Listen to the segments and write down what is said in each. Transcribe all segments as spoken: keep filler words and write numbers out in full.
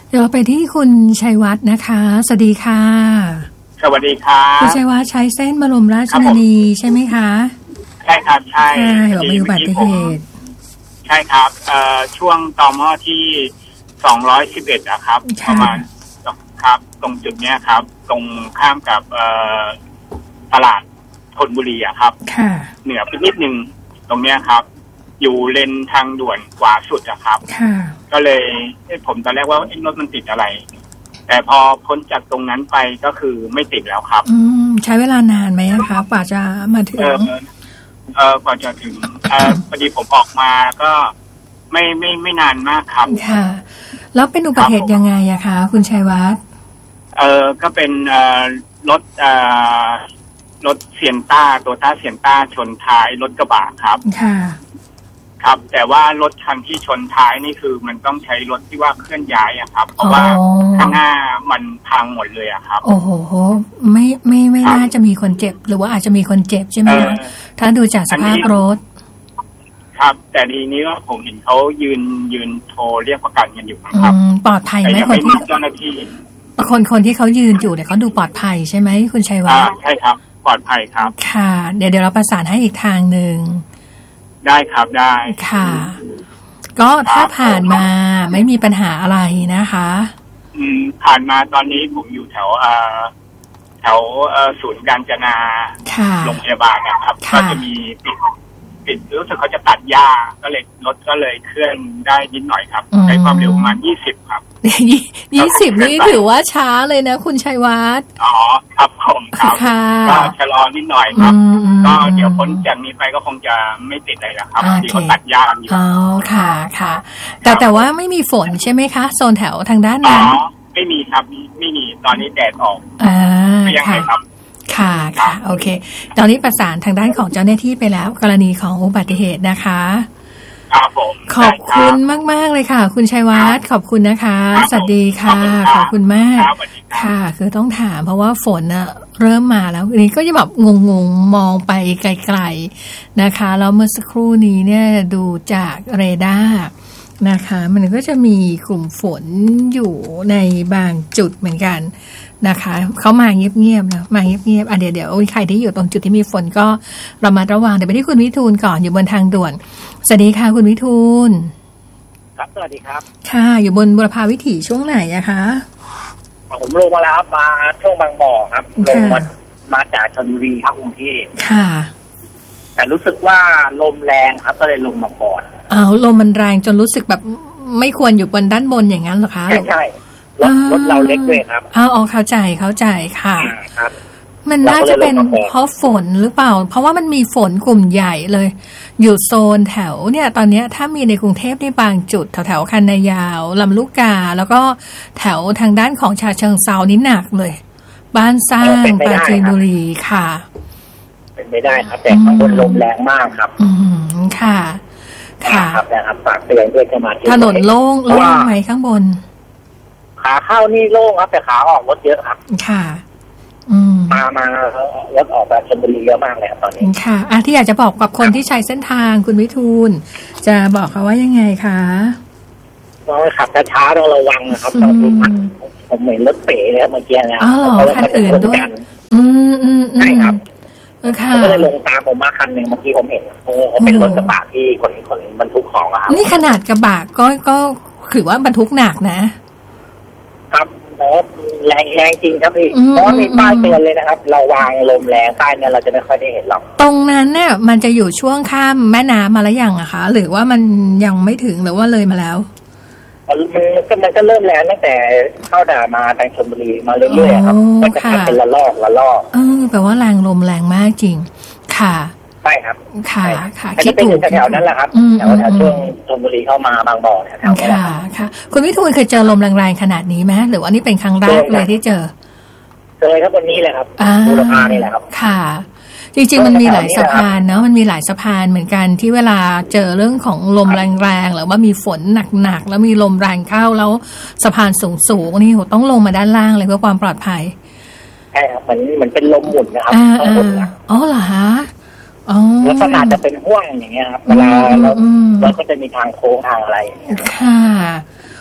เดี๋ยวเราไปที่คุณชัยวัฒน์นะคะสวัสดีค่ะสวัสดีครับคุณชัยวัฒน์ใช้เส้นบรมราชชนนีใช่ไหมคะใช่ครับใช่เดี๋ยวมีอุบัติเหตุใช่ครับเอ่อช่วงตม.ที่สองร้อยสิบเอ็ดอะครับประมาณครับตรงจุดเนี้ยครับตรงข้ามกับเอ่อตลาดธนบุรีอะครับเหนือไปนิดนึงตรงเนี้ยครับอยู่เลนทางด่วนขวาสุดอะครับก็เลยผมตอนแรกว่ารถมันติดอะไรแต่พอพ้นจากตรงนั้นไปก็คือไม่ติดแล้วครับอืมใช้เวลานานไหมคะกว่าจะมาถึงเออเออกว่าจะถึงเออพอดีผมออกมาก็ไม่ไม่ไม่นานมากครับค่ะแล้วเป็นอุบัติเหตุยังไงอะคะคุณชัยวัฒน์เออก็เป็นเอ่อรถเอ่อรถเซียนต้าโตต้าเซียนต้าชนท้ายรถกระบะครับค่ะครับแต่ว่ารถคันที่ชนท้ายนี่คือมันต้องใช้รถที่ว่าเคลื่อนย้ายอะครับเพราะว่าข้างหน้ามันพังหมดเลยอะครับโอ้โหไม่ไม่ไม่น่าจะมีคนเจ็บหรือว่าอาจจะมีคนเจ็บใช่ไหมคะถ้าดูจากสภาพรถครับแต่ทีนี้ว่าผมเห็นเขายืนยืนโทรเรียกประกันกันอยู่ครับปลอดภัยไหมคนที่เจ้าหน้าที่คนคนที่เขายืนอยู่เนี่ยเขาดูปลอดภัยใช่ไหมคุณชัยวัฒน์ใช่ครับปลอดภัยครับค่ะเดี๋ยวเดี๋ยวเราประสานให้อีกทางหนึ่งได้ครับได้ค่ะก็ถ้าผ่านมาไม่มีปัญหาอะไรนะคะอืมผ่านมาตอนนี้ผมอยู่แถวเอ่อแถวเอ่อศูนย์การจนาโรงพยาบาลนะครับก็จะมีปิดปิดรู้สึกเขาจะตัดหญ้าก็เลยรถก็เลยเคลื่อนได้นิดหน่อยครับใช้ความเร็วประมาณยี่สิบครับยี่สิบนี่ถือว่าช้าเลยนะคุณชัยวัฒน์อ๋อครับผมครับก็ชะลอนิดหน่อยครับก็เดี๋ยวพ้นจากนี้ไปก็คงจะไม่ติดอะไรแล้วครับที่เขาตัดหญ้าอยู่อ๋อค่ะค่ะแต่แต่ว่าไม่มีฝนใช่ไหมคะโซนแถวทางด้านนั้นไม่มีครับไม่มีตอนนี้แดดออกอ่ายังไงครับค่ะค่ะโอเคตอนนี้ประสานทางด้านของเจ้าหน้าที่ไปแล้วกรณีของอุบัติเหตุนะคะครับผมขอบคุณมากๆเลยค่ะคุณชัยวัฒน์ขอบคุณนะคะสวัสดีค่ะขอบคุณมากค่ะคือต้องถามเพราะว่าฝนน่ะเริ่มมาแล้วอันนี้ก็จะแบบงงๆมองไปไกลๆนะคะแล้วเมื่อสักครู่นี้เนี่ยดูจากเรดาร์นะคะมันก็จะมีกลุ่มฝนอยู่ในบางจุดเหมือนกันนะคะเขามาเงียบๆนะมาเงียบๆอ่ะเดี๋ยวเดี๋ยวใครที่อยู่ตรงจุดที่มีฝนก็ระมัดระวังเดี๋ยวไปที่คุณวิทูลก่อนอยู่บนทางด่วนสวัสดีค่ะคุณวิทูลครับสวัสดีครับค่ะอยู่บนบุรพาวิถีช่วงไหนอะคะผมลงมาแล้วครับมาช่วงบางบ่อครับลงมามาจากชลบุรีครับกรุงเทพค่ะแต่รู้สึกว่าลมแรงครับก็เลยลงมาก่อนอ้าวลมมันแรงจนรู้สึกแบบไม่ควรอยู่บนด้านบนอย่างนั้นเหรอคะใช่ใช่รถรถเราเล็กด้วยครับอ้าวเข้าใจเข้าใจค่ะครับมันน่าจะเป็นเพราะฝนหรือเปล่าเพราะว่ามันมีฝนกลุ่มใหญ่เลยอยู่โซนแถวเนี่ยตอนนี้ถ้ามีในกรุงเทพในบางจุดแถวแถวคันนายาวลำลูกกาแล้วก็แถวทางด้านของฉะเชิงเทรานี่หนักเลยบ้านสร้างปราจีนบุรีค่ะเป็นไม่ได้ครับแต่ข้างบนลมแรงมากครับอืมค่ะค่ะครับนะครับฝากเตือนด้วยจะมาถนนโล่งโล่งไหมข้างบนขาเข้านี่โล่งครับแต่ขาออกรถเยอะครับค่ะอืมมามารถออกแบบชลบุรีเยอะมากเลยตอนนี้ค่ะอ่ะที่อยากจะบอกกับคนที่ใช้เส้นทางคุณวิทูลจะบอกเขาว่ายังไงคะเราขับช้าๆต้องระวังนะครับต้องผมเห็นรถเป๋เลยเมื่อกี้นะอ๋อคันอื่นด้วยอืมอืมใช่ครับค่ะก็เลยลงตามผมมาคันหนึ่งเมื่อกี้ผมเห็นเขาเป็นรถกระบะที่คนคนบรรทุกของอะครับนี่ขนาดกระบะก็ก็ถือว่าบรรทุกหนักนะครับแรงแรงจริงครับพี่เพราะมีป้ายเตือนเลยนะครับเราวางลมแรงป้ายเนี่ยเราจะไม่ค่อยได้เห็นหรอกตรงนั้นเนี่ยมันจะอยู่ช่วงข้ามแม่น้ำมาแล้วยังอะคะหรือว่ามันยังไม่ถึงหรือว่าเลยมาแล้วมันก็มันก็เริ่มแรงตั้งแต่เข้าด่ามาทางชลบุรีมาเรื่อยๆครับมันจะเป็นละลอกละลอกเออแปลว่าแรงลมแรงมากจริงค่ะใช่ครับค่ะค่ะคิดถูกแถวนั้นแหละครับแถวแถวช่วงชลบุรีเข้ามาบางบ่อแถวนี้ค่ะค่ะคุณวิทูลเคยเจอลมแรงๆขนาดนี้ไหมหรือว่านี่เป็นครั้งแรกเลยที่เจอเคยครับวันนี้เลยครับบูรพานี่แหละครับค่ะจริงๆมันมีหลายสะพานเนาะมันมีหลายสะพานเหมือนกันที่เวลาเจอเรื่องของลมแรงๆหรือว่ามีฝนหนักๆแล้วมีลมแรงเข้าแล้วสะพานสูงๆนี่ต้องลงมาด้านล่างเลยเพื่อความปลอดภัยใช่ครับมันมันเป็นลมหมุนนะครับอ๋อเหรอฮะลักษณะจะเป็นห่วงอย่างเงี้ยครับเวลาเราเราก็จะมีทางโค้งทางอะไรค่ะ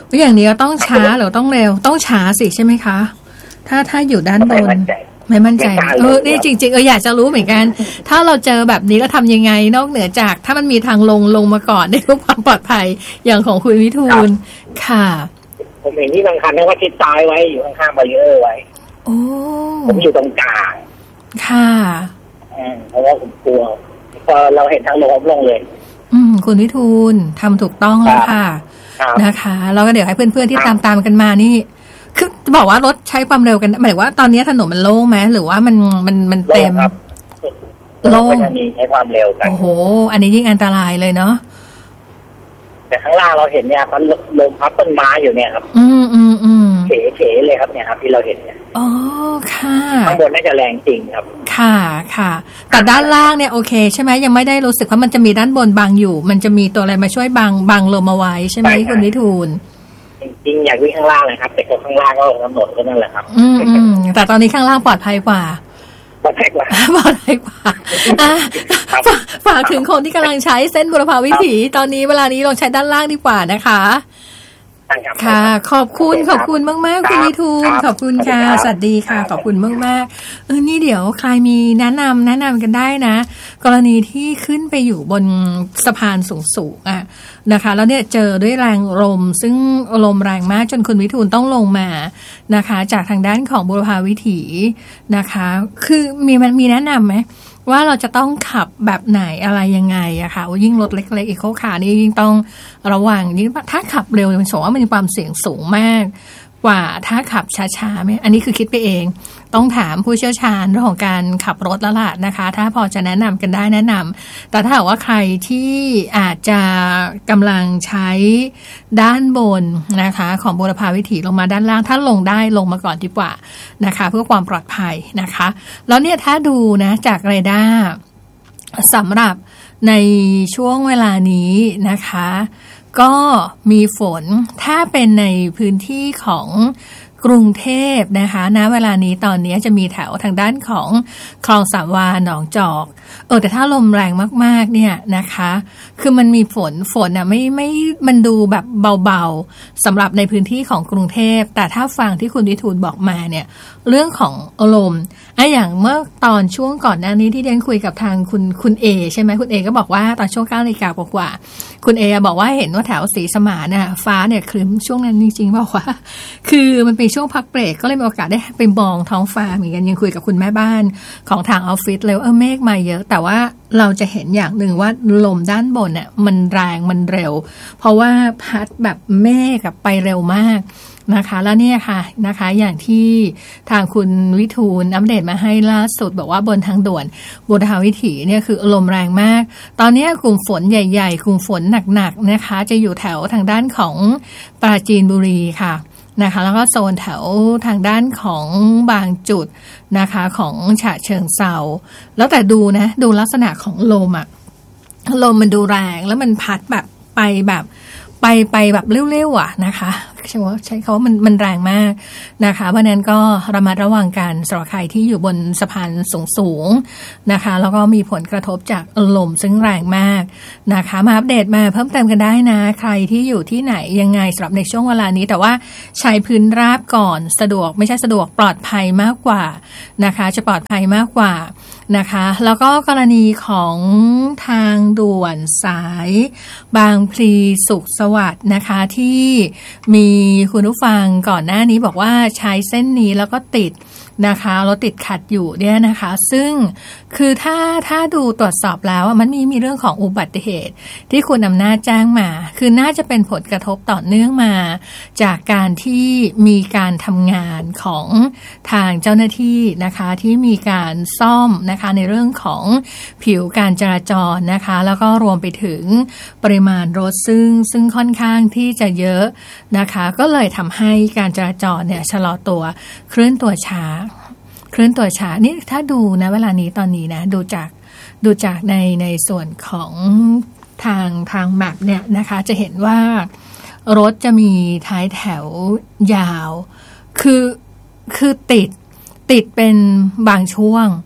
อย่างนี้ต้องช้าหรือต้องเร็วต้องช้าสิใช่ไหมคะถ้าถ้าอยู่ด้านบนไม่มั่นใจเออนี่จริงๆเอออยากจะรู้เหมือนกันถ้าเราเจอแบบนี้แล้วทำยังไงนอกเหนือจากถ้ามันมีทางลงลงมาก่อนได้เพื่อความปลอดภัยอย่างของคุณวิทูลค่ะผมเห็นที่บางคันเนี่ยว่าชิดซ้ายไว้อยู่ข้างๆบารีเออร์ไว้โอ้ผมอยู่ตรงกลางค่ะอืมเพราะว่าผมกลัวพอเราเห็นทางลงลงเลยอืมคุณวิทูลทำถูกต้องแล้วค่ะนะคะแล้วก็เดี๋ยวให้เพื่อนๆที่ตามตามกันมานี่คือบอกว่ารถใช้ความเร็วกันหมายว่าตอนนี้ถนนมันโล่งไหมหรือว่ามันมันมันเต็มโล่งมีใช้ความเร็วกันโอ้โหอันนี้ยิ่งอันตรายเลยเนาะแต่ข้างล่างเราเห็นเนี่ยมันลมพัดต้นไม้อยู่เนี่ยครับอืมอืมอืมเฉยๆเลยครับเนี่ยครับที่เราเห็นเนี่ยอ๋อค่ะข้างบนน่าจะแรงจริงครับค่ะค่ะแต่ด้านล่างเนี่ยโอเคใช่ไหมยังไม่ได้รู้สึกว่ามันจะมีด้านบนบังอยู่มันจะมีตัวอะไรมาช่วยบังบังลมเอาไว้ใช่ไหมคุณวิทูลจริงๆอยากวิ่งข้างล่างเลยครับแต่ข้างล่างก็กำหนดก็นั่นแหละครับอืมอืมแต่ตอนนี้ข้างล่างปลอดภัยกว่าปลอดภัยกว่าปลอดภัยกว่าฝากถึงคนที่กำลังใช้เส้นบุรพาวิถีตอนนี้เวลานี้ลองใช้ด้านล่างดีกว่านะคะค่ะขอบคุณขอบคุณมากๆคุณวิทูลขอบคุณค่ะสวัสดีค่ะขอบคุณมากๆเออนี่เดี๋ยวใครมีแนะนำแนะนำกันได้นะกรณีที่ขึ้นไปอยู่บนสะพานสูงๆอ่ะนะคะแล้วเนี่ยเจอด้วยแรงลมซึ่งลมแรงมากจนคุณวิทูลต้องลงมานะคะจากทางด้านของบุรพาวิถีนะคะคือมีมันมีแนะนำไหมว่าเราจะต้องขับแบบไหนอะไรยังไงอะค่ะยิ่งรถเล็กๆอีกเขาขานี่ยิ่งต้องระวังยิ่งถ้าขับเร็วมันโฉว่ามันมีความเสี่ยงสูงมากกว่าถ้าขับช้าๆไหมอันนี้คือคิดไปเองต้องถามผู้เชี่ยวชาญเรื่องของการขับรถแล้วล่ะนะคะถ้าพอจะแนะนำกันได้แนะนำแต่ถ้าหากว่าใครที่อาจจะกำลังใช้ด้านบนนะคะของบุรพาวิถีลงมาด้านล่างถ้าลงได้ลงมาก่อนดีกว่านะคะเพื่อความปลอดภัยนะคะแล้วเนี่ยถ้าดูนะจากเรดาร์สำหรับในช่วงเวลานี้นะคะก็มีฝนถ้าเป็นในพื้นที่ของกรุงเทพนะคะณเวลานี้ตอนนี้จะมีแถวทางด้านของคลองสามวาหนองจอกเออแต่ถ้าลมแรงมากๆเนี่ยนะคะคือมันมีฝนฝนอ่ะไม่ไม่มันดูแบบเบาๆสำหรับในพื้นที่ของกรุงเทพแต่ถ้าฟังที่คุณวิทูลบอกมาเนี่ยเรื่องของลมไอ้อย่างเมื่อตอนช่วงก่อนหน้านี้ที่เดนคุยกับทางคุณคุณเอใช่ไหมคุณเอก็บอกว่าตอนช่วงเก้านาฬิกากว่าคุณเอบอกว่าเห็นว่าแถวศรีสมานน่ะฟ้าเนี่ยครึ้มช่วงนั้นจริงๆบอกว่าคือมันเป็นช่วงพักเบรกก็เลยมีโอกาสได้ไปมองท้องฟ้าเหมือนกันยังคุยกับคุณแม่บ้านของทางออฟฟิศเลยเออเมฆมาเยอะแต่ว่าเราจะเห็นอย่างหนึ่งว่าลมด้านบนเนี่ยมันแรงมันเร็วเพราะว่าพัดแบบเมฆกับไปเร็วมากนะคะแล้วเนี่ยค่ะนะคะอย่างที่ทางคุณวิทูลอัปเดตมาให้ล่าสุดบอกว่าบนทางด่วนบุรพาวิถีเนี่ยคือลมแรงมากตอนนี้กลุ่มฝนใหญ่ๆกลุ่มฝนหนักๆนะคะจะอยู่แถวทางด้านของปราจีนบุรีค่ะนะคะแล้วก็โซนแถวทางด้านของบางจุดนะคะของฉะเชิงเทราแล้วแต่ดูนะดูลักษณะของลมอะลมมันดูแรงแล้วมันพัดแบบไปแบบไปไปแบบเร็วๆอ่ะนะคะใช่ว่าใช้คำว่ามันมันแรงมากนะคะเพราะนั้นก็ระมัดระวังกันสำหรับใครที่อยู่บนสะพานสูงๆนะคะแล้วก็มีผลกระทบจากลมซึ่งแรงมากนะคะมาอัปเดตมาเพิ่มเติมกันได้นะใครที่อยู่ที่ไหนยังไงสำหรับในช่วงเวลานี้แต่ว่าใช้พื้นราบก่อนสะดวกไม่ใช่สะดวกปลอดภัยมากกว่านะคะจะปลอดภัยมากกว่านะคะแล้วก็กรณีของทางด่วนสายบางพลีสุขสวัสดิ์นะคะที่มีคุณผู้ฟังก่อนหน้านี้บอกว่าใช้เส้นนี้แล้วก็ติดนะคะรถติดขัดอยู่เนี่ยนะคะซึ่งคือถ้าถ้าดูตรวจสอบแล้วมันมีมีเรื่องของอุบัติเหตุที่คุณอำนาจแจ้งมาคือน่าจะเป็นผลกระทบต่อเนื่องมาจากการที่มีการทำงานของทางเจ้าหน้าที่นะคะที่มีการซ่อมนะคะในเรื่องของผิวการจราจรนะคะแล้วก็รวมไปถึงปริมาณรถซึ่งซึ่งค่อนข้างที่จะเยอะนะคะก็เลยทำให้การจราจรเนี่ยชะลอตัวเคลื่อนตัวช้าเคลื่อนตัวช้านี่ถ้าดูนะเวลานี้ตอนนี้นะดูจากดูจากในในส่วนของทางทางแมปเนี่ยนะคะจะเห็นว่ารถจะมีท้ายแถวยาวคือคือติดติดเป็นบางช่วง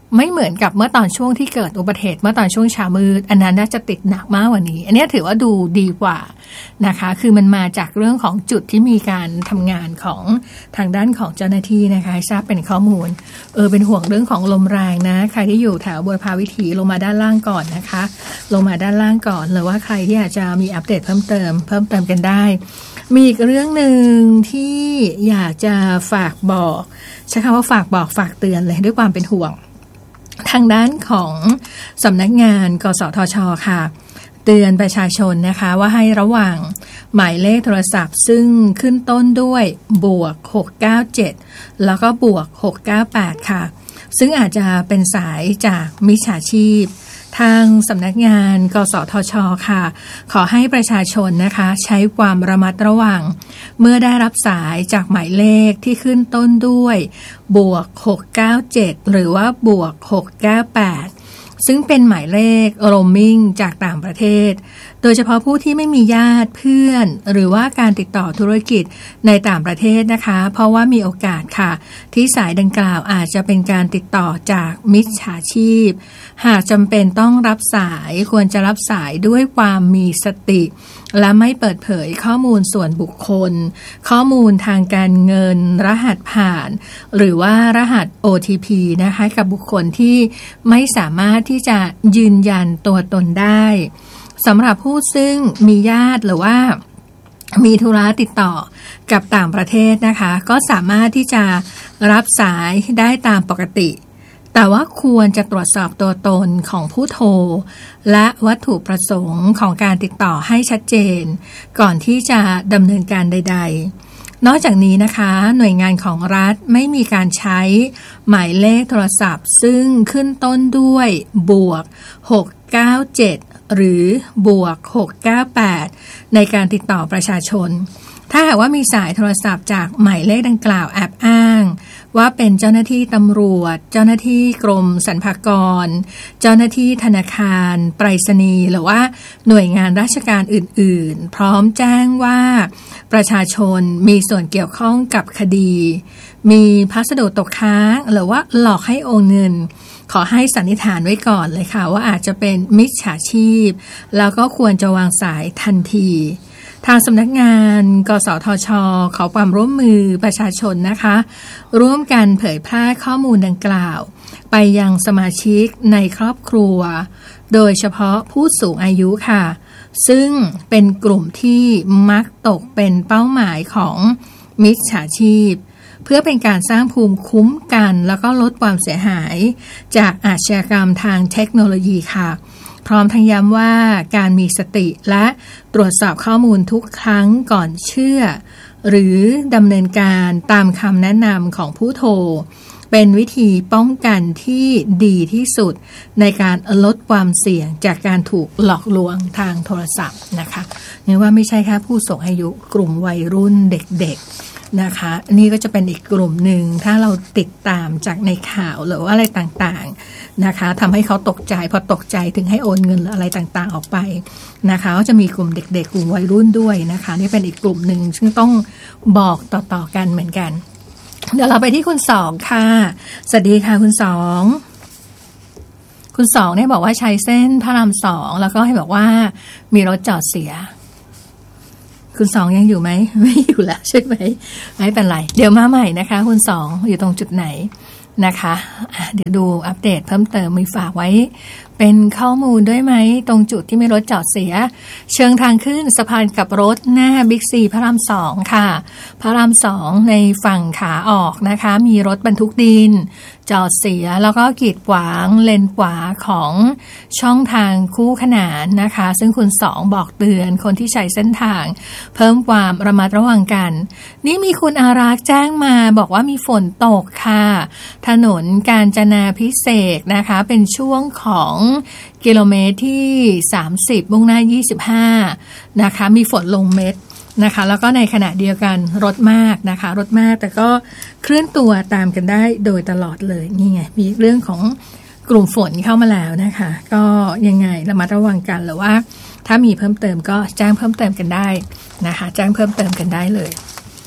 ไม่เหมือนกับเมื่อตอนช่วงที่เกิดอุบัติเหตุเมื่อตอนช่วงเช้ามืดอันนั้นน่าจะติดหนักมากกว่านี้อันนี้ถือว่าดูดีกว่านะคะคือมันมาจากเรื่องของจุดที่มีการทำงานของทางด้านของเจ้าหน้าที่นะคะให้ทราบเป็นข้อมูลเออเป็นห่วงเรื่องของลมแรงนะใครที่อยู่แถวบุรพาวิถีลงมาด้านล่างก่อนนะคะลงมาด้านล่างก่อนหรือว่าใครที่อาจจะมีอัปเดตเพิ่มเติมเพิ่มเติมกันได้มีอีกเรื่องหนึ่งที่อยากจะฝากบอกใช้คำว่าฝากบอกฝากเตือนเลยด้วยความเป็นห่วงทางด้านของสำนักงานกสทช.ค่ะเตือนประชาชนนะคะว่าให้ระหว่างหมายเลขโทรศัพท์ซึ่งขึ้นต้นด้วยบวกหกเก้าเจ็ดแล้วก็บวกหกเก้าแปดค่ะซึ่งอาจจะเป็นสายจากมิจฉาชีพทางสำนักงานกสทช.ค่ะขอให้ประชาชนนะคะใช้ความระมัดระวังเมื่อได้รับสายจากหมายเลขที่ขึ้นต้นด้วยบวกหกเก้าเจ็ดหรือว่าบวกหกเก้าแปดซึ่งเป็นหมายเลขโรมมิ่งจากต่างประเทศโดยเฉพาะผู้ที่ไม่มีญาติเพื่อนหรือว่าการติดต่อธุรกิจในต่างประเทศนะคะเพราะว่ามีโอกาสค่ะที่สายดังกล่าวอาจจะเป็นการติดต่อจากมิจฉาชีพหากจำเป็นต้องรับสายควรจะรับสายด้วยความมีสติและไม่เปิดเผยข้อมูลส่วนบุคคลข้อมูลทางการเงินรหัสผ่านหรือว่ารหัส โอ ที พี นะคะกับบุคคลที่ไม่สามารถที่จะยืนยันตัวตนได้สำหรับผู้ซึ่งมีญาติหรือว่ามีธุระติดต่อกับต่างประเทศนะคะก็สามารถที่จะรับสายได้ตามปกติแต่ว่าควรจะตรวจสอบตัวตนของผู้โทรและวัตถุประสงค์ของการติดต่อให้ชัดเจนก่อนที่จะดำเนินการใดๆนอกจากนี้นะคะหน่วยงานของรัฐไม่มีการใช้หมายเลขโทรศัพท์ซึ่งขึ้นต้นด้วยบวกหกเก้าเจ็ดหรือบวกหกเก้าแปดในการติดต่อประชาชนถ้าหากว่ามีสายโทรศัพท์จากหมายเลขดังกล่าวแอบอ้างว่าเป็นเจ้าหน้าที่ตำรวจเจ้าหน้าที่กรมสรรพากรเจ้าหน้าที่ธนาคารไปรษณีย์หรือว่าหน่วยงานราชการอื่นๆพร้อมแจ้งว่าประชาชนมีส่วนเกี่ยวข้องกับคดีมีพัสดุตกค้างหรือว่าหลอกให้โอนเงินขอให้สันนิษฐานไว้ก่อนเลยค่ะว่าอาจจะเป็นมิจฉาชีพแล้วก็ควรจะวางสายทันทีทางสำนักงานกสทช.ขอความร่วมมือประชาชนนะคะร่วมกันเผยแพร่ข้อมูลดังกล่าวไปยังสมาชิกในครอบครัวโดยเฉพาะผู้สูงอายุค่ะซึ่งเป็นกลุ่มที่มักตกเป็นเป้าหมายของมิจฉาชีพเพื่อเป็นการสร้างภูมิคุ้มกันแล้วก็ลดความเสียหายจากอาชญากรรมทางเทคโนโลยีค่ะพร้อมทั้งย้ำว่าการมีสติและตรวจสอบข้อมูลทุกครั้งก่อนเชื่อหรือดำเนินการตามคำแนะนำของผู้โทรเป็นวิธีป้องกันที่ดีที่สุดในการลดความเสี่ยงจากการถูกหลอกลวงทางโทรศัพท์นะคะนี่ว่าไม่ใช่แค่ผู้สูงอายุกลุ่มวัยรุ่นเด็กๆนะคะนี่ก็จะเป็นอีกกลุ่มหนึ่งถ้าเราติดตามจากในข่าวหรือว่าอะไรต่างๆนะคะทำให้เขาตกใจพอตกใจถึงให้โอนเงินหรืออะไรต่างๆออกไปนะคะก็จะมีกลุ่มเด็กๆกลุ่มวัยรุ่นด้วยนะคะนี่เป็นอีกกลุ่มหนึ่งซึ่งต้องบอกต่อๆกันเหมือนกันเดี๋ยวเราไปที่คุณสองค่ะสวัสดีค่ะคุณสองคุณสองเนี่ยบอกว่าใช้เส้นพระรามสองแล้วก็ให้บอกว่ามีรถจอดเสียคุณสองยังอยู่ไหมไม่อยู่แล้วใช่ไหมไม่เป็นไรเดี๋ยวมาใหม่นะคะคุณสองอยู่ตรงจุดไหนนะคะเดี๋ยวดูอัปเดตเพิ่มเติมมีฝากไว้เป็นข้อมูลด้วยไหมตรงจุดที่มีรถจอดเสียเชิงทางขึ้นสะพานกับรถหน้าบิ๊กซีพระรามสองค่ะพระรามสองในฝั่งขาออกนะคะมีรถบรรทุกดินจอดเสียแล้วก็กีดขวางเลนขวาของช่องทางคู่ขนานนะคะซึ่งคุณสองบอกเตือนคนที่ใช้เส้นทางเพิ่มความระมัดระวังกันนี่มีคุณอารักษ์แจ้งมาบอกว่ามีฝนตกค่ะถนนกาญจนาภิเษกนะคะเป็นช่วงของกิโลเมตรที่สามสิบมุ่งหน้ายี่สิบห้านะคะมีฝนลงเม็ดนะคะแล้วก็ในขณะเดียวกันรถมากนะคะรถมากแต่ก็เคลื่อนตัวตามกันได้โดยตลอดเลยนี่ไงมีเรื่องของกลุ่มฝนเข้ามาแล้วนะคะก็ยังไงระมัดระวังกันหรือว่าถ้ามีเพิ่มเติมก็แจ้งเพิ่มเติมกันได้นะคะแจ้งเพิ่มเติมกันได้เลย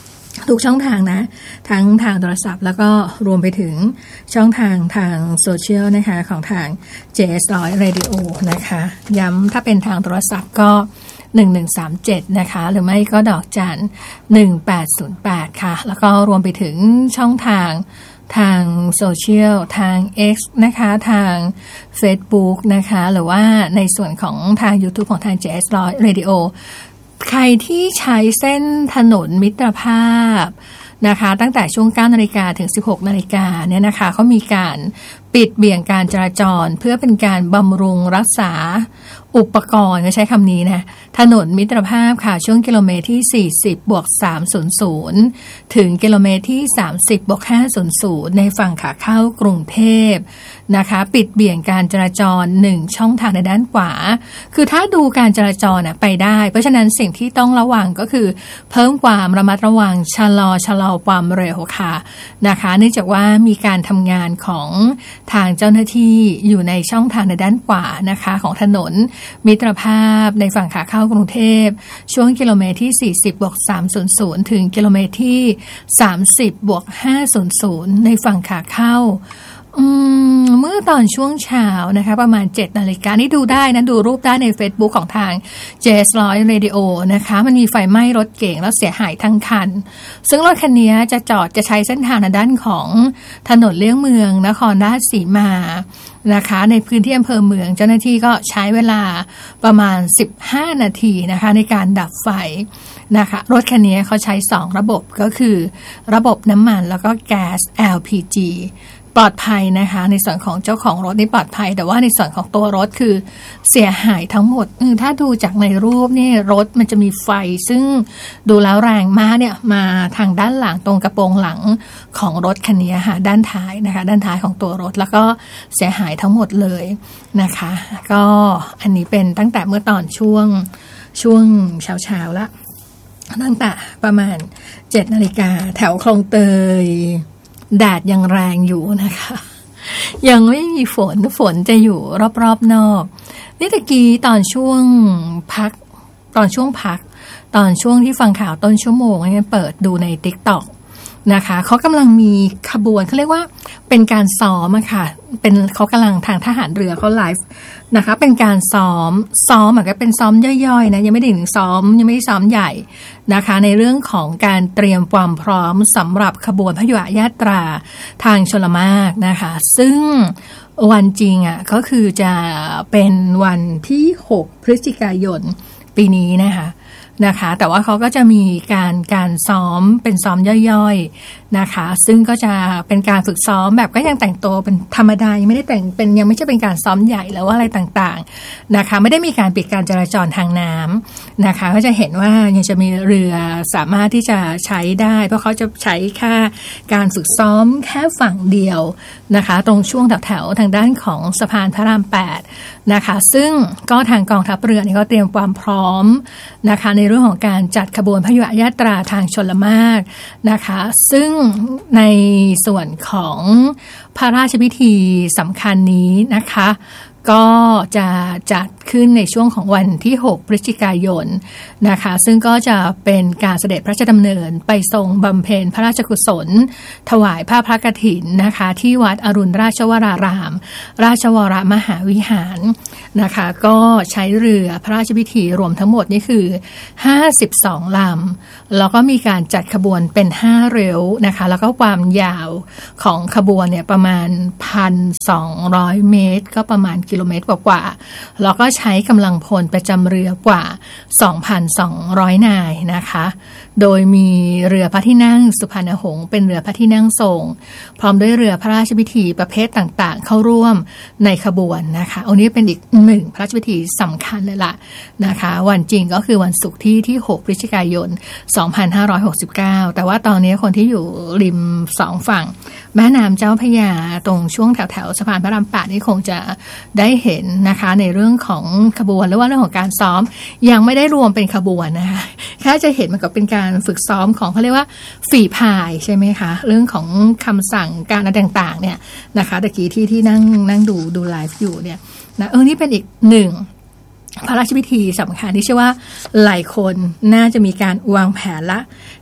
ทุกช่องทางนะทั้งทางโทรศัพท์แล้วก็รวมไปถึงช่องทางทางโซเชียลนะคะของทาง เจ เอส หนึ่งร้อย Radio นะคะย้ำถ้าเป็นทางโทรศัพท์ก็หนึ่งหนึ่งสามเจ็ดนะคะหรือไม่ก็ดอกจันหนึ่งแปดศูนย์แปดค่ะแล้วก็รวมไปถึงช่องทางทางโซเชียลทาง X นะคะทาง Facebook นะคะหรือว่าในส่วนของทาง YouTube ของทาง เจ เอส หนึ่งร้อย Radio ใครที่ใช้เส้นถนนมิตรภาพนะคะตั้งแต่ช่วง เก้านาฬิกาถึง สิบหกนาฬิกาเนี่ยนะคะเขามีการปิดเบี่ยงการจราจรเพื่อเป็นการบำรุงรักษาอุปกรณ์ใช้คำนี้นะถนนมิตรภาพค่ะช่วงกิโลเมตรที่สี่สิบบวกสามร้อยถึงกิโลเมตรที่สามสิบบวกห้าร้อยในฝั่งขาเข้ากรุงเทพนะคะปิดเบี่ยงการจราจรหนึ่งช่องทางในด้านขวาคือถ้าดูการจราจรน่ะไปได้เพราะฉะนั้นสิ่งที่ต้องระวังก็คือเพิ่มความระมัดระวังชะลอชะลอความเร็วค่ะนะคะเนื่องจากว่ามีการทำงานของทางเจ้าหน้าที่อยู่ในช่องทางในด้านขวานะคะของถนนมิตรภาพในฝั่งขาเข้ากรุงเทพช่วงกิโลเมตรที่สี่สิบบวกสามร้อยถึงกิโลเมตรที่สามสิบบวกห้าร้อยในฝั่งขาเข้าเมื่อตอนช่วงเช้านะคะประมาณเจ็ดนาฬิกานี่ดูได้นะดูรูปได้ใน Facebook ของทาง เจ เอส หนึ่งร้อย Radio นะคะมันมีไฟไหม้รถเก๋งแล้วเสียหายทั้งคันซึ่งรถคันนี้จะจอดจะใช้เส้นทางด้านของถนนเลี่ยงเมืองนครราชสีมานะคะในพื้นที่อำเภอเมืองเจ้าหน้าที่ก็ใช้เวลาประมาณสิบห้านาทีนะคะในการดับไฟนะคะรถคันนี้เขาใช้สองระบบก็คือระบบน้ำมันแล้วก็แก๊ส แอล พี จี ปลอดภัยนะคะในส่วนของเจ้าของรถนี่ปลอดภัยแต่ว่าในส่วนของตัวรถคือเสียหายทั้งหมดถ้าดูจากในรูปนี่รถมันจะมีไฟซึ่งดูแล้วแรงมากเนี่ยมาทางด้านหลังตรงกระโปรงหลังของรถคันนี้ค่ะด้านท้ายนะคะด้านท้ายของตัวรถแล้วก็เสียหายทั้งหมดเลยนะคะก็อันนี้เป็นตั้งแต่เมื่อตอนช่วงช่วงเช้าๆละตั้งแต่ประมาณเจ็ดนาฬิกาแถวคลองเตยแดดยังแรงอยู่นะคะยังไม่มีฝนฝนจะอยู่รอบๆนอกนี่ตะกี้ตอนช่วงพักตอนช่วงพักตอนช่วงที่ฟังข่าวต้นชั่วโมงเนี่ยเปิดดูใน TikTok นะคะเขากำลังมีขบวนเขาเรียกว่าเป็นการซ้อมอะค่ะเป็นเขากำลังทางทหารเรือเขาไลฟ์นะคะเป็นการซ้อมซ้อมเหมือนกับเป็นซ้อมย่อยๆนะยังไม่ได้ถึงซ้อมยังไม่ได้ซ้อมใหญ่นะคะในเรื่องของการเตรียมความพร้อมสำหรับขบวนพยุหญาตราทางชลมารนะคะซึ่งวันจริงอ่ะก็คือจะเป็นวันที่หกพฤศจิกายนปีนี้นะคะนะคะแต่ว่าเขาก็จะมีการการซ้อมเป็นซ้อมย่อยๆนะคะซึ่งก็จะเป็นการฝึกซ้อมแบบก็ยังแต่งตัวเป็นธรรมดายังไม่ได้แต่งเป็นยังไม่ใช่เป็นการซ้อมใหญ่แล้วว่าอะไรต่างๆนะคะไม่ได้มีการปิดการจราจรทางน้ำนะคะก็จะเห็นว่ายังจะมีเรือสามารถที่จะใช้ได้เพราะเขาจะใช้แค่การฝึกซ้อมแค่ฝั่งเดียวนะคะตรงช่วงแถวๆทางด้านของสะพานพระรามแปดนะคะซึ่งก็ทางกองทัพเรือนี่ก็เตรียมความพร้อมนะคะในเรื่องของการจัดขบวนพยุหญาตราทางชลมารนะคะซึ่งในส่วนของพระราชพิธีสำคัญนี้นะคะก็จะจัดขึ้นในช่วงของวันที่หกพฤศจิกายนนะคะซึ่งก็จะเป็นการเสด็จพระราชดำเนินไปทรงบำเพ็ญพระราชกุศลถวายผ้าพระกฐินนะคะที่วัดอรุณราชวรารามราชวรมหาวิหารนะคะก็ใช้เรือพระราชพิธีรวมทั้งหมดนี่คือห้าสิบสองลำแล้วก็มีการจัดขบวนเป็นห้าเร็วนะคะแล้วก็ความยาวของขบวนเนี่ยประมาณ หนึ่งพันสองร้อย เมตรก็ประมาณกิโลเมตรกว่าๆแล้วก็ใช้กำลังพลประจำเรือกว่า สองพันสองร้อย นายนะคะโดยมีเรือพระที่นั่งสุพรรณหงส์เป็นเรือพระที่นั่งทรงพร้อมด้วยเรือพระราชพิธีประเภทต่างๆเข้าร่วมในขบวนนะคะอันนี้เป็นอีกหนึ่งพระราชพิธีสำคัญเลยล่ะนะคะวันจริงก็คือวันศุกร์ที่ที่หกพฤศจิกายนสองพันห้าร้อยหกสิบเก้าแต่ว่าตอนนี้คนที่อยู่ริมสองฝั่งแม่น้ำเจ้าพระยาตรงช่วงแถวๆสะพานพระรามแปดนี่คงจะได้เห็นนะคะในเรื่องของขบวนหรือว่าเรื่องของการซ้อมยังไม่ได้รวมเป็นขบวนนะคะแค่จะเห็นมันก็เป็นการฝึกซ้อมของเขาเรียกว่าฝีพายใช่ไหมคะเรื่องของคำสั่งการอะไรต่างๆเนี่ยนะคะตะกี้ที่ที่นั่งนั่งดูดูไลฟ์อยู่เนี่ยนะเออนี่เป็นอีกหนึ่งพระราชพิธีสำคัญที่เชื่อว่าหลายคนน่าจะมีการวางแผนละ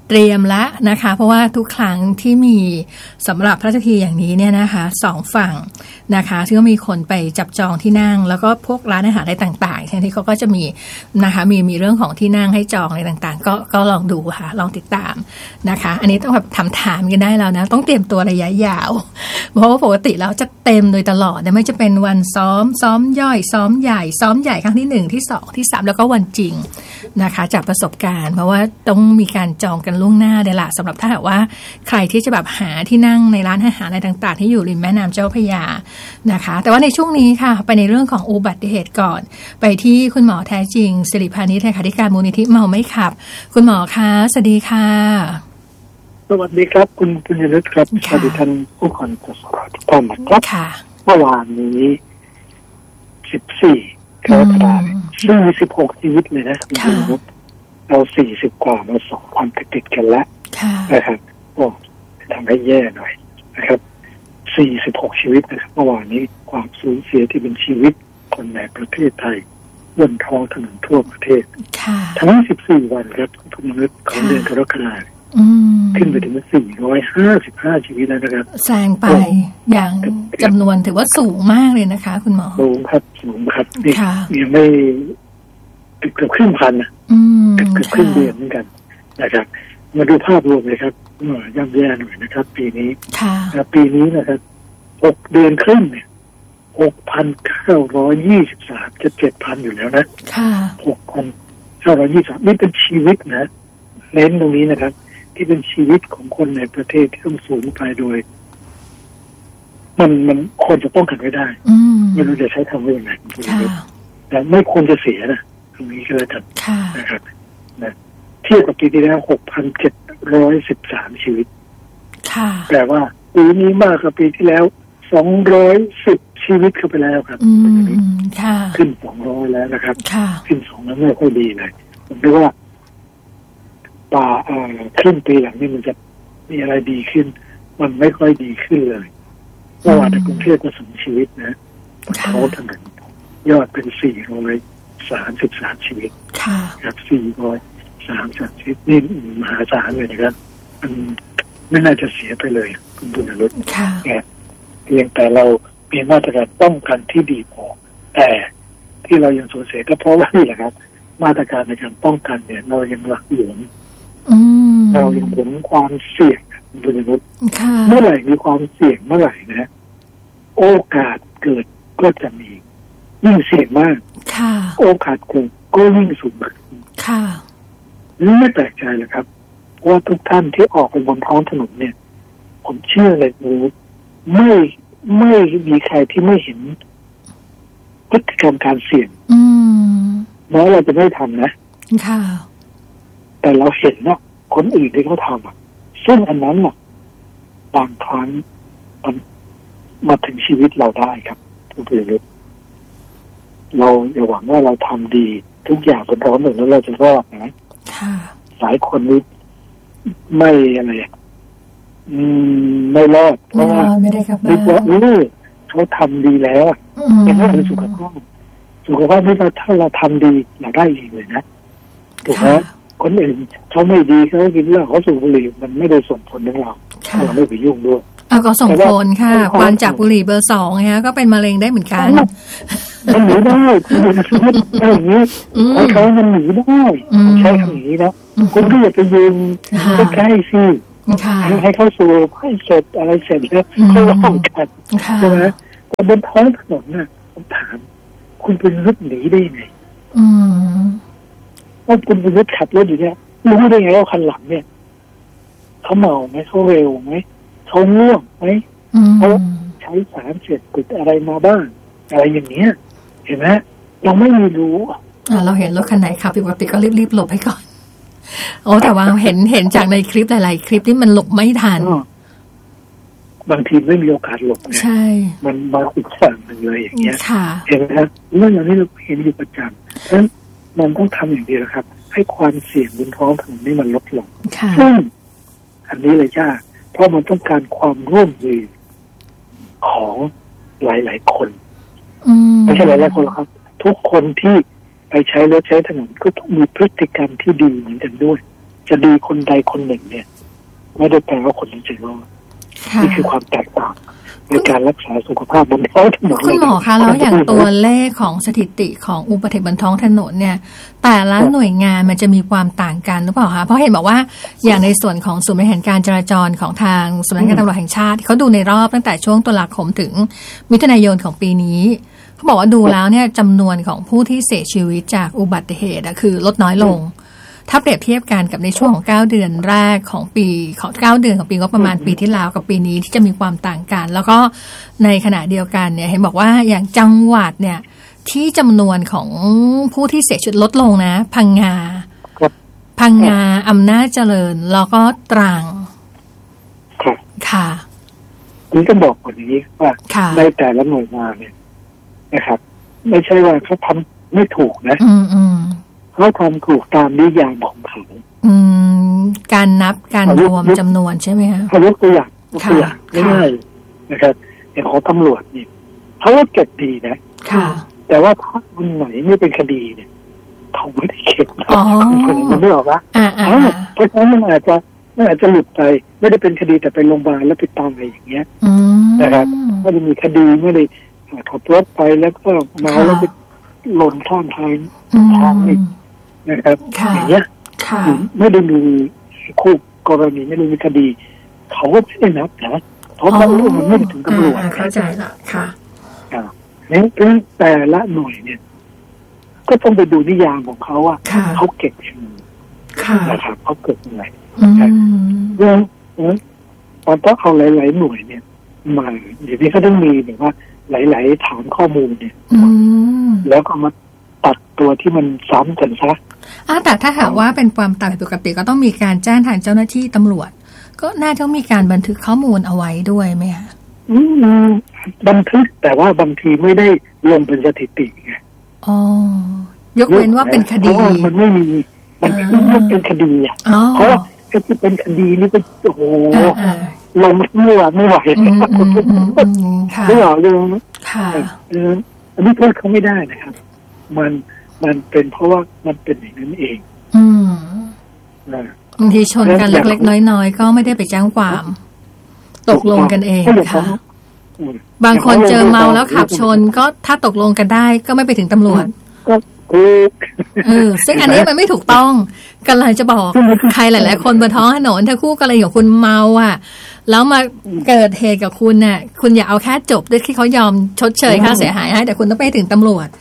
เตรียมละนะคะเพราะว่าทุกครั้งที่มีสำหรับพระราชพิธีอย่างนี้เนี่ยนะคะสองฝั่งนะคะซึ่งก็มีคนไปจับจองที่นั่งแล้วก็พวกร้านอาหารอะไรต่างๆที่เขาก็จะมีนะคะมีมีเรื่องของที่นั่งให้จองอะไรต่างๆก็ก็ลองดูค่ะลองติดตามนะคะอันนี้ต้องแบบถามถามกันได้แล้วนะต้องเตรียมตัวระยะยาวเพราะว่าปกติแล้วจะเต็มโดยตลอดไม่จะเป็นวันซ้อมซ้อมย่อยซ้อมใหญ่ซ้อมใหญ่ครั้งที่หนึ่งที่สองที่สามแล้วก็วันจริงนะคะจากประสบการณ์เพราะว่าต้องมีการจองกันล่วงหน้าเลยล่ะสำหรับถ้าหากว่าใครที่จะแบบหาที่นั่งในร้านอาหารอะไรต่างๆที่อยู่ริมแม่น้ำเจ้าพระยานะคะแต่ว่าในช่วงนี้ค่ะไปในเรื่องของอุบัติเหตุก่อนไปที่คุณหมอแท้จริงสิริพานิชเลขาธิการมูลนิธิเมาไม่ขับคุณหมอคะสวัสดีค่ะสวัสดีครับคุณปุญญฤทธิ์ครับสวัสดีท่านผู้คนทุกท่านนะครับเมื่อวานนี้สิบสี่กรกฎาคมสี่สิบหกชีวิตเลยนะคุณปุญญฤทธิ์เราสี่สิบกว่ามาสองวันติดกันแล้วนะครับโอ้ทำให้แย่หน่อยนะครับสี่สิบหกชีวิตนะครับเมื่อวานนี้ความสูญเสียที่เป็นชีวิตคนในประเทศไทยบนท้องถนนทั่วประเทศทั้งสิบสี่วันครับคุณปุญญฤทธิ์ของเดือนกรกฎาคมขึ้นไปถึงสี่ร้อยห้าสิบห้าชีวิตแล้วนะครับแซงไปอย่างจำนวนถือว่าสูงมากเลยนะคะคุณหมอสูงครับสูงครับนี่ยังไม่เกือบครึ่งพันนะเกือบครึ่งเดือนเหมือนกันนะครับมาดูภาพรวมเลยครับย่ำแย่หน่อยนะครับปีนี้ปีนี้นะครับหกเดือนครึ่งเนี่ยหกพันเก้าร้อยยี่สิบสามจะเจ็ดพันอยู่แล้วนะหกพันเก้าร้อยยี่สิบสามนี่เป็นชีวิตนะเน้นตรงนี้นะครับที่เป็นชีวิตของคนในประเทศที่ต้องสูญไปโดยมันมันควรจะป้องกันไว้ได้ไม่รู้จะใช้คำว่าอย่างไรแต่ไม่ควรจะเสียนะตรงนี้ก็แล้วกันนะครับนะเทียบกับปีที่แล้วหกพันเจ็ดร้อยสิบสามชีวิตแปลว่าปีนี้มากกว่าปีที่แล้วสองร้อยสิบชีวิตเข้าไปแล้วครับขึ้นสองร้อยแล้วนะครับขึ้นสองแล้วไม่ค่อยดีเลยผมคิดว่าป่าอ่าครึ่งปีหลังนี้มันจะมีอะไรดีขึ้นมันไม่ค่อยดีขึ้นเลยเมื่อวานในกรุงเทพก็สูญชีวิตนะท้องถนนยอดเป็นสี่ร้อยสามสิบสามชีวิตครับสี่ร้อยสามสิบชีวิตนี่มหาศาลเลยนะครับมันไม่น่าจะเสียไปเลยคุณบุญรุตเนี่ยเพียงแต่เรามีมาตรการป้องกันที่ดีพอแต่ที่เรายังสูญเสียก็เพราะว่านี่แหละครับมาตรการในการป้องกันเนี่ยเรายังหลักหลวมเรายังเห็นความเสี่ยงคุณบุญรุตเมื่อไหร่มีความเสี่ยงเมื่อไหร่นะโอกาสเกิดก็จะมียิ่งเสี่ยงมากโอกาสเกิดก็ยิ่งสูงขึ้นไม่แปลกใจเลยครับว่าทุกท่านที่ออกไปบนท้องถนนเนี่ยผมเชื่อเลยว่าไม่ไม่มีใครที่ไม่เห็นพฤติกรรมการเสี่ยงแม้เราจะไม่ทำนะแต่เราเห็นนะคนอื่นที่เขาทำอ่ะซึ่งอันนั้นน่ะบางครั้งมันมาถึงชีวิตเราได้ครับทุกเรื่องเราอย่าหวังว่าเราทำดีทุกอย่างบนท้องถนนแล้วเราจะรอดนะหลายคนนี่ไม่อะไรอืมไม่รอดเพราะว่าไม่ได้ครับไม่ว่าเออเขาทำดีแล้วเป็นเรื่องสุขภาพสุขภาพที่เราถ้าเราทำดีเราได้เองเลยนะถูกไหมคนอื่นเขาไม่ดีเขากินเหล้าเขาสูบบุหรี่มันไม่ได้ส่งผลถึงเราเราไม่ไปยุ่งด้วยเอาก็ส่งผลค่ะควันจากบุหรี่เบอร์สองเนี่ยก็เป็นมะเร็งได้เหมือนกันมันหนีได้คุณจะคิดอย่างนี้ให้เขามันหนีได้ใช้คำนี้นะคุณก็อย่าไปยืนใกล้ๆสิให้เขาสูบให้เสร็จอะไรเสร็จแล้วเขาร้องกันใช่ไหมแต่บนท้องถนนน่ะผมถามคุณเป็นรถหนีได้ไงว่าคุณเป็นรถขับรถอยู่เนี่ยรู้ได้ไงว่าคันหลังเนี่ยเขาเมาไหมเขาเร็วไหมเขาง่วงไหมเขาใช้สารเสพติดอะไรมาบ้างอะไรอย่างเงี้ยเห็นไหมเราไม่มีรู้อ่าเราเห็นรถคันไหนขับปกติก็รีบๆหลบให้ก่อนโอ้แต่ว่าเห็นเห็นจากในคลิปหลายๆคลิปนี่มันหลบไม่ทันบางทีไม่มีโอกาสหลบใช่มันมาอีกฝั่งหนึ่งเลยอย่างเงี้ยเห็นไหมครับเรื่องอย่างนี้เราเห็นอยู่ประจำเพราะฉะนั้นมันต้องทำอย่างเดียวครับให้ความเสี่ยงบนท้องถนนนี่มันลดลงซึ่งอันนี้เลยยากเพราะมันต้องการความร่วมมือของหลายๆคนไม่ใช่หลายๆคนหรอกครับทุกคนที่ไปใช้รถใช้ถนนก็ต้องมีพฤติกรรมที่ดีเหมือนกันด้วยจะดีคนใดคนหนึ่งเนี่ยไม่ได้แปลว่าคนนั้นจะรอดนี่คือความแตกต่างในการรักษาสุขภาพบนท้องถนนคุณหมอคะแล้วอย่างตัวเลขของสถิติของอุบัติเหตุบนท้องถนนเนี่ยแต่ละหน่วยงานมันจะมีความต่างกันหรือเปล่าคะเพราะเห็นบอกว่าอย่างในส่วนของศูนย์บริหารการจราจรของทางสำนักงานตำรวจแห่งชาติเขาดูในรอบตั้งแต่ช่วงตุลาคมถึงมิถุนายนของปีนี้เขาบอกว่าดูแล้วเนี่ยจำนวนของผู้ที่เสียชีวิตจากอุบัติเหตุคือลดน้อยลงถ้าเปรียบเทียบกันกับในช่วงของเก้าเดือนแรกของปีของเก้าเดือนของปีก็ประมาณปีที่แล้วกับปีนี้ที่จะมีความต่างกันแล้วก็ในขณะเดียวกันเนี่ยเห็นบอกว่าอย่างจังหวัดเนี่ยที่จำนวนของผู้ที่เสียชีวิตลดลงนะพังงาพังงาอำนาจเจริญแล้วก็ตรังค่ะนี่ก็บอกคนนี้ว่าในแต่ละหน่วยงานเนี่ยนะครับไม่ใช่ว่าเขาทำไม่ถูกนะอืมอืมเขาทำถูกตามนิยามของเขาอืมการนับการรวมจำนวนใช่ไหมคะเขายกตัวอย่างยกตัวอย่างง่ายๆนะครับอย่างของตำรวจนี่เขาว่าเก็บดีนะแต่ว่าถ้าคนไหนไม่เป็นคดีเนี่ยเขาไม่ได้เก็บนะมันไม่ออกละเพราะฉะนั้นมันอาจจะมันอาจจะหลุดไปไม่ได้เป็นคดีแต่ไปโรงพยาบาลแล้วไปตายอย่างเงี้ยนะครับไม่ได้มีคดีไม่ได้ขับรถไปแล้วก็เมาแล้วไปหล่นข้างทางทางนี่นะครับอย่างเงี้ยไม่ได้มีคู่กรณีไม่ได้มีคดีเขาก็ไม่ได้นับนะเพราะว่ามันไม่ได้ถึงตำรวจเข้าใจละค่ะอ่าเนี่ยแต่ละหน่วยเนี่ยก็ต้องไปดูนิยามของเขาว่าเขาเก็บยังไงนะครับเขาเก็บยังไงเรื่องตอนต้องเอาหลายๆหน่วยเนี่ยมาเดี๋ยวนี้เขาต้องมีแบบว่าหลายๆฐานข้อมูลเนี่ยแล้วก็มาตัดตัวที่มันซ้ำกันซะอ่าแต่ถ้าหากว่าเป็นความต่างปกติก็ต้องมีการแจ้งทางเจ้าหน้าที่ตำรวจก็น่าจะมีการบันทึกข้อมูลเอาไว้ด้วยไหมคะอืมบันทึกแต่ว่าบางทีไม่ได้ลงเป็นสถิติไงอ๋อยกเว้นว่าเป็นคดีมันไม่มีมันไม่เป็นคดีอ่ะเพราะว่าถ้าเป็นคดีนี่ก็โอ้โหลงไม่ไหวไม่ไหวไม่ไหวเลยค่ะอันนี้โทษเขาไม่ได้นะครับมันมันเป็นเพราะว่ามันเป็นอย่างนั้นเองอืมบางทีชนกันเล็กๆน้อยๆก็ไม่ได้ไปแจ้งความตกลงกันเองค่ะบางคนเจอเมาแล้วขับชนก็ถ้าตกลงกันได้ก็ไม่ไปถึงตำรวจก็ถูกเออซึ่งอันนี้มันไม่ถูกต้องกำลังจะบอกใครหลายๆคนบนท้องถนนถ้าคู่กรณีของคุณเมาอ่ะแล้วมาเกิดเหตุกับคุณน่ะคุณอย่าเอาแค่จบด้วยที่เขายอมชดเชยค่าเสียหายให้แต่คุณต้องไปถึงตำรวจ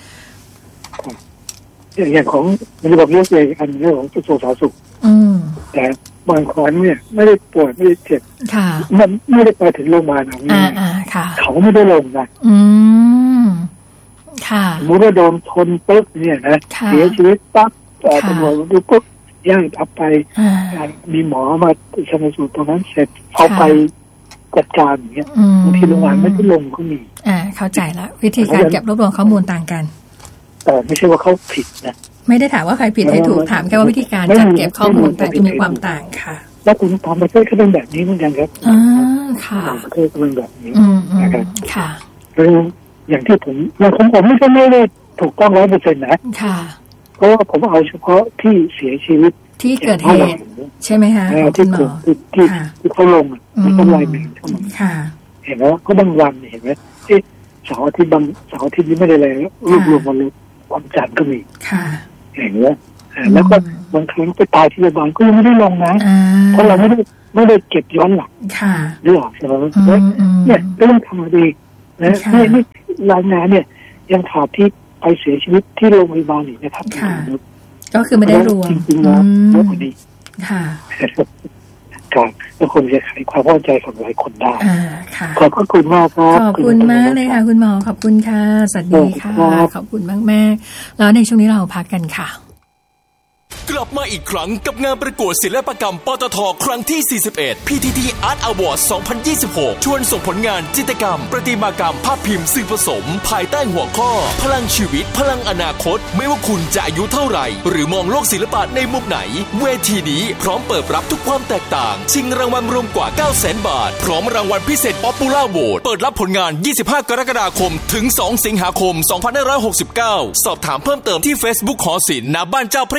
อย่างของมันจะบอกเรื่องเลยอันเรื่องของกระทรวงสาธารณสุขแต่บางคนเนี่ยไม่ได้ป่วยไม่ได้เจ็บมันไม่ได้ไปถึงโรงพยาบาลเอาง่ายเขาไม่ได้ลงนะสมมติว่าโดนชนปุ๊บเนี่ยนะเสียชีวิตปั๊บตำรวจดูปุ๊บย่างเอาไปมีหมอมาชันสูตรตรงนั้นเสร็จเอาไปจัดการอย่างเงี้ยบางทีโรงพยาบาลไม่ได้ลงก็มีอ่าเข้าใจแล้ววิธีการเก็บรวบรวมข้อมูลต่างกันแต่ไม่ใช่ว่าเขาผิดนะไม่ได้ถามว่าใครผิดใครถูกถามแค่ว่าวิธีการจัดเก็บข้อมูลแต่จะมีความต่างค่ะแล้วคุณทำประเทศก็เป็นแบบนี้เหมือนกันครับอ่าค่ะประเทศก็เป็นแบบนี้นะครับค่ะอย่างที่ผมอย่างของผมไม่ใช่ไม่ได้ถูกต้องร้อยเปอร์เซ็นต์นะค่ะเพราะว่าผมเอาเฉพาะที่เสียชีวิตที่เกิดเหตุใช่ไหมคะที่เกิดที่ที่เขาลงมันต้องรายงานเข้ามาเห็นไหมก็บางวันเห็นไหมที่เสาร์อาทิตย์บางเสาร์อาทิตย์นี้ไม่ได้เลยรวบรวมมาเลยวันจันทร์ก็มีเห็นไหมแล้วก็บางครั้งไปตายที่โรงพยาบาลก็ยังไม่ได้ลงนะเพราะเราไม่ได้ไม่ได้เก็บย้อนหลังหรือเปล่าใช่ไหมเนี่ยเรื่องทำดีนะนี่นี่รายงานเนี่ยยังขาดที่ไปเสียชีวิตที่โรงพยาบาลอีกนะครับก็คือไม่ได้รวมจริงๆนะเยอะกว่านี้ค่ะครับแล้วคนจะไขความเข้าใจของหลายคนได้ขอบคุณมากครับขอบคุณมากเลยค่ะคุณหมอขอบคุณค่ะสวัสดีค่ะขอบคุณมากแม่แล้วในช่วงนี้เราพักกันค่ะกลับมาอีกครั้งกับงานประกวดศิลปกรรมปตท.ครั้งที่สี่สิบเอ็ด พี ที ที Art Award สองพันยี่สิบหกชวนส่งผลงานจิตรกรรมประติมากรรมภาพพิมพ์สื่อผสมภายใต้หัวข้อพลังชีวิตพลังอนาคตไม่ว่าคุณจะอายุเท่าไหร่หรือมองโลกศิลปะในมุมไหนเวทีนี้พร้อมเปิดรับทุกความแตกต่างชิงรางวัลรวมกว่า เก้าแสน บาทพร้อมรางวัลพิเศษ Popular Vote เปิดรับผลงานยี่สิบห้ากรกฎาคมถึงสองสิงหาคมสองพันห้าร้อยหกสิบเก้าสอบถามเพิ่มเติมที่ Facebook หอศิลป์ณบ้านเจ้า